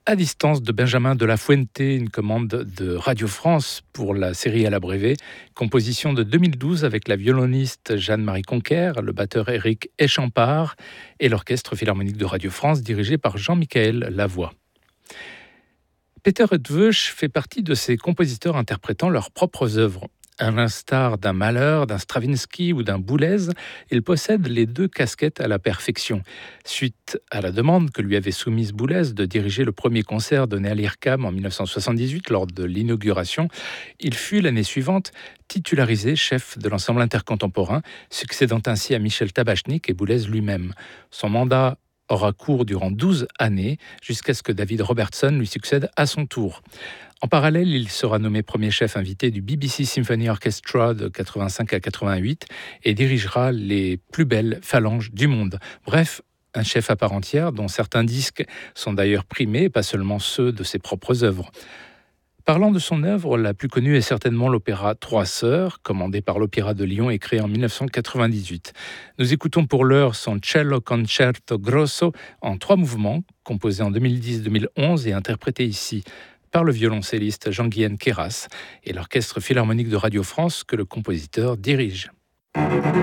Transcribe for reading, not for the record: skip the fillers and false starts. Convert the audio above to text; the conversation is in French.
À distance de Benjamin de la Fuente, une commande de Radio France pour la série à l'abrévé, composition de 2012 avec la violoniste Jeanne-Marie Conquer, le batteur Éric Echampard et l'orchestre philharmonique de Radio France dirigé par Jean-Michel Lavoie. Peter Eötvös fait partie de ces compositeurs interprétant leurs propres œuvres. À l'instar d'un Mahler, d'un Stravinsky ou d'un Boulez, il possède les deux casquettes à la perfection. Suite à la demande que lui avait soumise Boulez de diriger le premier concert donné à l'IRCAM en 1978 lors de l'inauguration, il fut l'année suivante titularisé chef de l'ensemble intercontemporain, succédant ainsi à Michel Tabachnik et Boulez lui-même. Son mandat aura cours durant 12 années, jusqu'à ce que David Robertson lui succède à son tour. En parallèle, il sera nommé premier chef invité du BBC Symphony Orchestra de 85 à 88 et dirigera les plus belles phalanges du monde. Bref, un chef à part entière dont certains disques sont d'ailleurs primés, pas seulement ceux de ses propres œuvres. Parlant de son œuvre, la plus connue est certainement l'opéra Trois Sœurs, commandé par l'Opéra de Lyon et créé en 1998. Nous écoutons pour l'heure son Cello Concerto Grosso en 3 mouvements, composé en 2010-2011 et interprété ici par le violoncelliste Jean-Guyen Queyras et l'Orchestre philharmonique de Radio France que le compositeur dirige.